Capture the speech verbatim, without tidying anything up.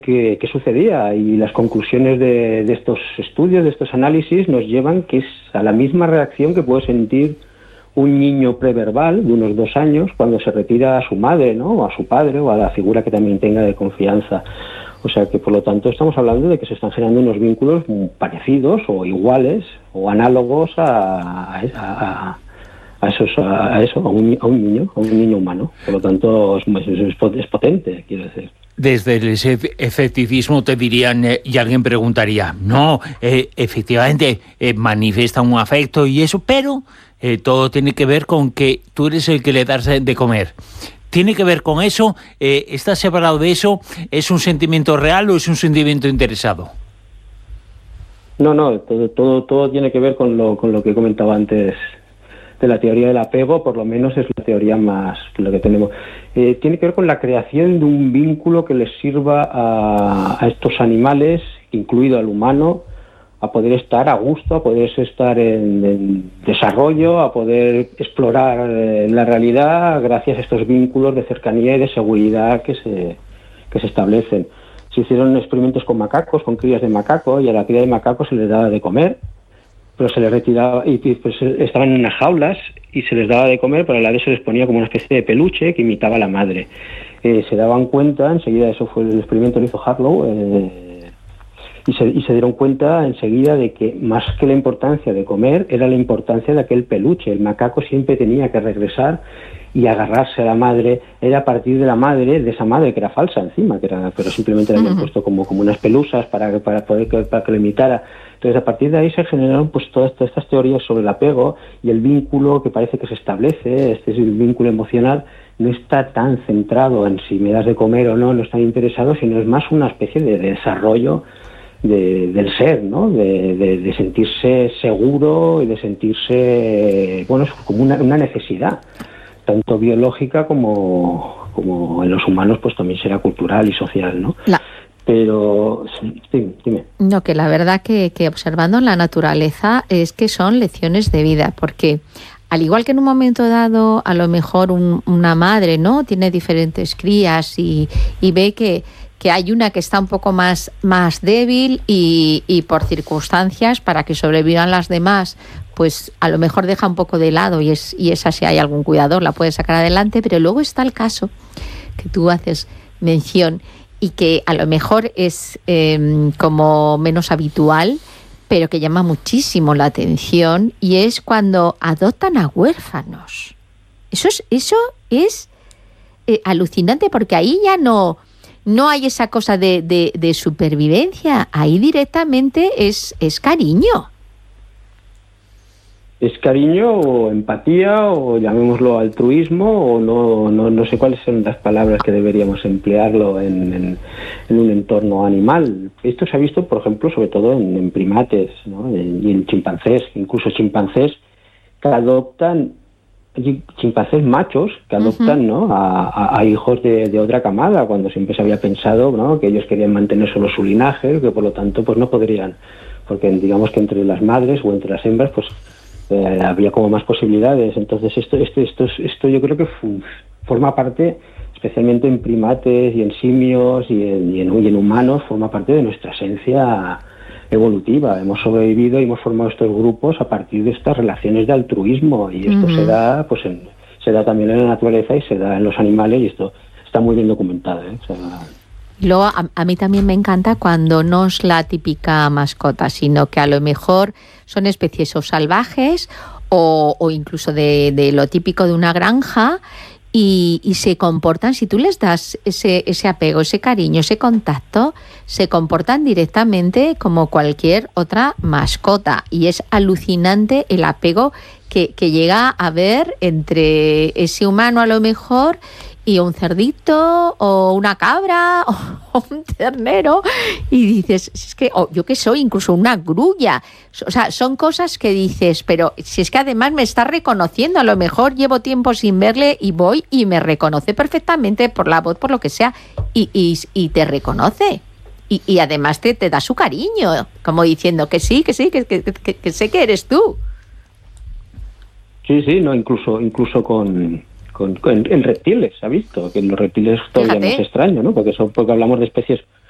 qué, qué sucedía, y las conclusiones de, de estos estudios, de estos análisis, nos llevan que es a la misma reacción que puede sentir un niño preverbal de unos dos años cuando se retira a su madre, ¿no? O a su padre, o a la figura que también tenga de confianza. O sea que, por lo tanto, estamos hablando de que se están generando unos vínculos parecidos o iguales o análogos a, a, a, a, esos, a eso, a un, a un niño, a un niño humano. Por lo tanto, es, es, es potente, quiero decir. Desde el escepticismo te dirían, eh, y alguien preguntaría, no, eh, efectivamente, eh, manifiesta un afecto y eso, pero eh, todo tiene que ver con que tú eres el que le das de comer. ¿Tiene que ver con eso? Eh, ¿Estás separado de eso? ¿Es un sentimiento real o es un sentimiento interesado? No, no, todo, todo, todo tiene que ver con lo, con lo que he comentado antes de la teoría del apego, por lo menos es la teoría más que lo que tenemos. Eh, tiene que ver con la creación de un vínculo que les sirva a, a estos animales, incluido al humano, a poder estar a gusto, a poder estar en, en desarrollo, a poder explorar eh, la realidad gracias a estos vínculos de cercanía y de seguridad que se, que se establecen. Se hicieron experimentos con macacos, con crías de macaco, y a la cría de macaco se les daba de comer, pero se les retiraba, y pues estaban en unas jaulas y se les daba de comer, pero a la vez se les ponía como una especie de peluche que imitaba a la madre. Eh, se daban cuenta, enseguida, eso fue el experimento que hizo Harlow, eh, y, se, y se dieron cuenta enseguida de que más que la importancia de comer, era la importancia de aquel peluche. El macaco siempre tenía que regresar y agarrarse a la madre. Era a partir de la madre, de esa madre que era falsa encima, que era, pero simplemente le habían uh-huh. puesto como, como unas pelusas para, para poder que, para que lo imitara. Entonces, a partir de ahí se generaron pues todas estas teorías sobre el apego y el vínculo que parece que se establece. Este es el vínculo emocional, no está tan centrado en si me das de comer o no, no está interesado, sino es más una especie de, de desarrollo de, del ser, ¿no? De, de, de sentirse seguro y de sentirse, bueno, es como una, una necesidad, tanto biológica como, como en los humanos, pues también será cultural y social, ¿no? La... Pero, sí, dime. No, que la verdad que, que observando la naturaleza es que son lecciones de vida, porque al igual que en un momento dado, a lo mejor un, una madre, ¿no?, tiene diferentes crías y, y ve que, que hay una que está un poco más, más débil y, y por circunstancias, para que sobrevivan las demás, pues a lo mejor deja un poco de lado y, es, y esa, si hay algún cuidador, la puede sacar adelante. Pero luego está el caso que tú haces mención y que a lo mejor es eh, como menos habitual, pero que llama muchísimo la atención, y es cuando adoptan a huérfanos. Eso es, eso es eh, alucinante, porque ahí ya no, no hay esa cosa de, de, de supervivencia, ahí directamente es, es cariño. Es cariño o empatía o llamémoslo altruismo o no no no sé cuáles son las palabras que deberíamos emplearlo en, en, en un entorno animal. Esto se ha visto, por ejemplo, sobre todo en, en primates, ¿no? Y en chimpancés, incluso chimpancés que adoptan, chimpancés machos que adoptan, uh-huh. ¿no? a, a, a hijos de, de otra camada, cuando siempre se había pensado, ¿no?, que ellos querían mantener solo su linaje, que por lo tanto pues no podrían, porque digamos que entre las madres o entre las hembras pues Eh, había como más posibilidades. Entonces esto esto esto esto yo creo que f- forma parte, especialmente en primates y en simios y en, y, en, y en humanos, forma parte de nuestra esencia evolutiva. Hemos sobrevivido y hemos formado estos grupos a partir de estas relaciones de altruismo, y esto uh-huh. se da pues en, se da también en la naturaleza y se da en los animales, y esto está muy bien documentado, ¿eh? O sea, Luego, a, a mí también me encanta cuando no es la típica mascota, sino que a lo mejor son especies o salvajes o, o incluso de, de lo típico de una granja, y, y se comportan, si tú les das ese, ese apego, ese cariño, ese contacto, se comportan directamente como cualquier otra mascota. Y es alucinante el apego que, que llega a haber entre ese humano a lo mejor y un cerdito o una cabra o un ternero, y dices, es que, o yo que soy, incluso una grulla, o sea, son cosas que dices, pero si es que además me está reconociendo, a lo mejor llevo tiempo sin verle y voy y me reconoce perfectamente por la voz, por lo que sea, y, y, y te reconoce. Y, y además te, te da su cariño, como diciendo que sí, que sí, que, que, que, que sé que eres tú. Sí, sí, no, incluso, incluso con... Con, en, en reptiles, se ha visto que en los reptiles todavía más extraño, ¿no? Porque son, porque hablamos de especies